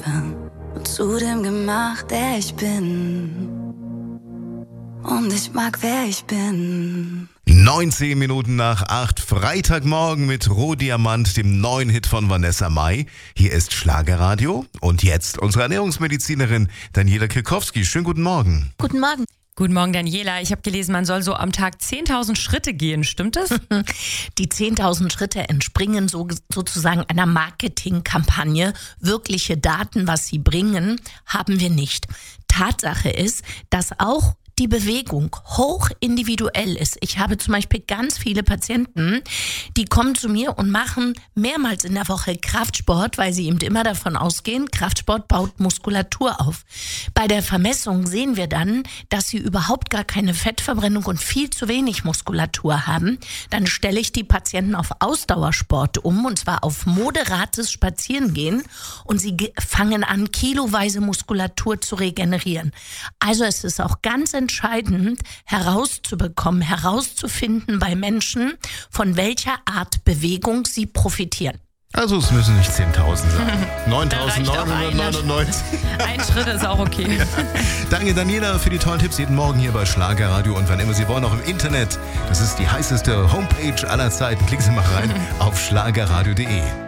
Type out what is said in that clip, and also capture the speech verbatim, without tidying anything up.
geschaffen und zu dem gemacht, der ich bin. Und ich mag, wer ich bin. neunzehn Minuten nach acht, Freitagmorgen mit Rohdiamant, dem neuen Hit von Vanessa Mai. Hier ist Schlagerradio und jetzt unsere Ernährungsmedizinerin Daniela Kirkowski. Schönen guten Morgen. Guten Morgen. Guten Morgen, Daniela. Ich habe gelesen, man soll so am Tag zehntausend Schritte gehen. Stimmt das? Die zehntausend Schritte entspringen so, sozusagen einer Marketingkampagne. Wirkliche Daten, was sie bringen, haben wir nicht. Tatsache ist, dass auch die Bewegung hoch individuell ist. Ich habe zum Beispiel ganz viele Patienten, die kommen zu mir und machen mehrmals in der Woche Kraftsport, weil sie eben immer davon ausgehen, Kraftsport baut Muskulatur auf. Bei der Vermessung sehen wir dann, dass sie überhaupt gar keine Fettverbrennung und viel zu wenig Muskulatur haben. Dann stelle ich die Patienten auf Ausdauersport um, und zwar auf moderates Spazierengehen, und sie ge- fangen an, kiloweise Muskulatur zu regenerieren. Also es ist auch ganz entscheidend, herauszubekommen, herauszufinden bei Menschen, von welcher Art Bewegung sie profitieren. Also es müssen nicht zehntausend sein. neuntausendneunhundertneunundneunzig. Ein Schritt ist auch okay. Ja. Danke Daniela für die tollen Tipps jeden Morgen hier bei Schlagerradio und wann immer Sie wollen, auch im Internet. Das ist die heißeste Homepage aller Zeiten. Klicken Sie mal rein auf schlagerradio punkt de.